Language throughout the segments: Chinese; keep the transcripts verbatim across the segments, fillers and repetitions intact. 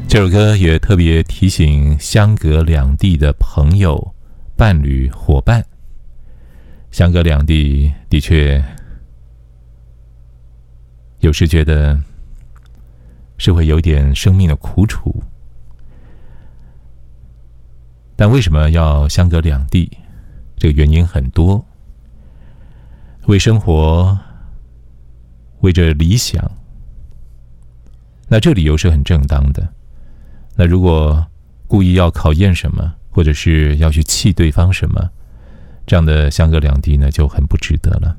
这首歌也特别提醒相隔两地的朋友、伴侣、伙伴。相隔两地的确有时觉得是会有点生命的苦楚，但为什么要相隔两地？这个原因很多，为生活，为着理想，那这理由是很正当的。那如果故意要考验什么，或者是要去气对方什么，这样的相隔两地呢，就很不值得了。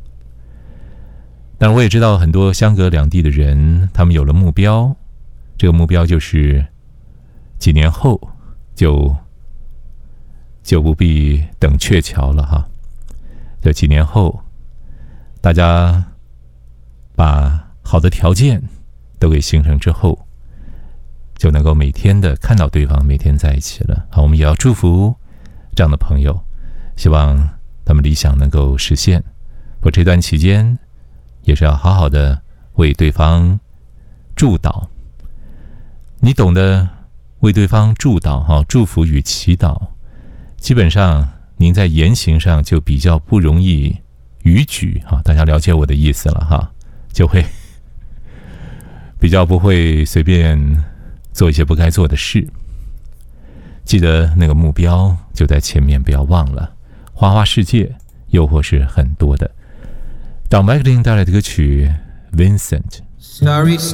但我也知道很多相隔两地的人，他们有了目标，这个目标就是几年后就就不必等鹊桥了哈。就几年后，大家把好的条件都给形成之后，就能够每天的看到对方，每天在一起了。好，我们也要祝福这样的朋友，希望他们理想能够实现。我这段期间也是要好好的为对方祝祷。你懂得为对方祝祷哈，祝福与祈祷，基本上您在言行上就比较不容易逾矩哈，大家了解我的意思了哈，就会比较不会随便做一些不该做的事。记得那个目标就在前面，不要忘了。花花世界诱惑是很多的。到麦克林带来的歌曲 Vincent。 Starry